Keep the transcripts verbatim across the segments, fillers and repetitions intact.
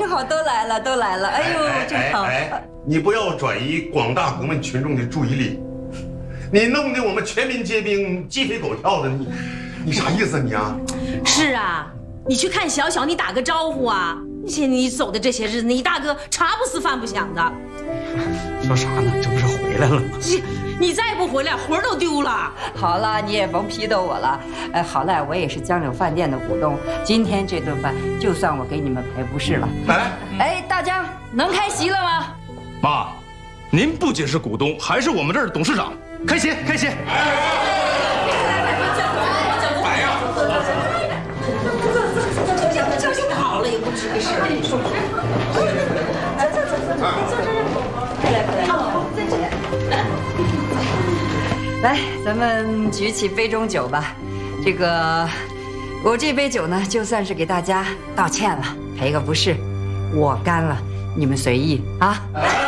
正好都来了，都来了。哎呦，正好。 哎哎，你不要转移广大国民群众的注意力，你弄得我们全民皆兵，鸡飞狗跳的，你你啥意思你啊？ 是啊，你去看小小，你打个招呼啊！你现你走的这些日子，你大哥茶不思饭不想的。 说啥呢？这不是回来了吗？ 你你再不回来，魂儿都丢了。 好了，你也甭批斗我了。呃，好赖我也是江柳饭店的股东，今天这顿饭就算我给你们赔不是了。 哎哎，大江能开席了吗？ 妈，您不仅是股东，还是我们这儿的董事长。开席，开席。 好了也不吱个声。 坐坐坐坐坐，坐这儿。快来快来。好，再见。来，咱们举起杯中酒吧。这个，我这杯酒呢，就算是给大家道歉了，赔个不是。我干了，你们随意啊。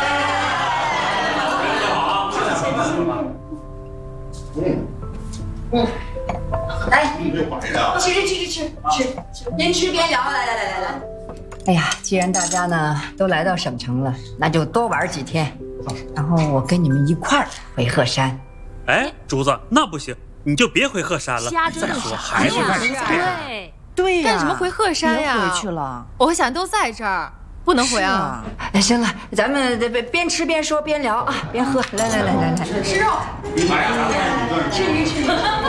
嗯嗯，来，吃吃吃吃吃吃，边吃边聊。来来来来来。哎呀，既然大家呢都来到省城了，那就多玩几天，然后我跟你们一块儿回鹤山。 哎，竹子，那不行，你就别回鹤山了。 瞎折腾再说还是干啥呀？ 对对呀， 干什么回鹤山呀？ 别回去了， 我想都在这儿，不能回啊。 哎，行了，咱们边边吃边说边聊啊，边喝。来来来来来，吃肉，吃鱼吃鱼。